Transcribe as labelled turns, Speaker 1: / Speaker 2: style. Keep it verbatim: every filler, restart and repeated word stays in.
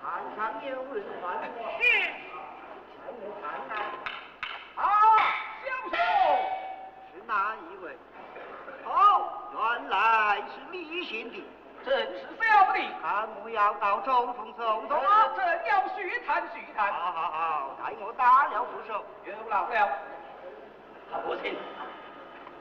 Speaker 1: 岸上有人唤我。
Speaker 2: 是。
Speaker 1: 才能看看。
Speaker 2: 啊，小兄，
Speaker 1: 是哪一位？哦，原来是李贤弟。
Speaker 2: 正是小弟。
Speaker 1: 看我要到中峰走走
Speaker 2: 啊，正要续谈续谈。
Speaker 1: 好好好，待我打了副手。
Speaker 2: 有劳了。好，父亲。